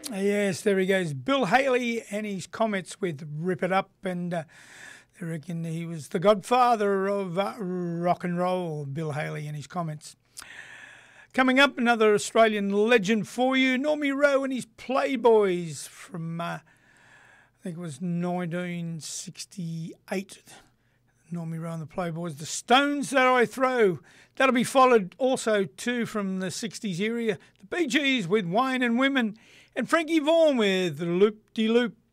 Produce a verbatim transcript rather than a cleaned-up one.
Yes, there he goes. Bill Haley and his comments with Rip It Up, and uh, they reckon he was the godfather of uh, rock and roll, Bill Haley and his comments. Coming up, another Australian legend for you, Normie Rowe and his Playboys from, uh, I think it was nineteen sixty-eight. Normie Rowe and the Playboys, The Stones That I Throw. That'll be followed also, too, from the sixties area, the Bee Gees with Wine and Women, and Frankie Vaughan with Loop-de-Loop.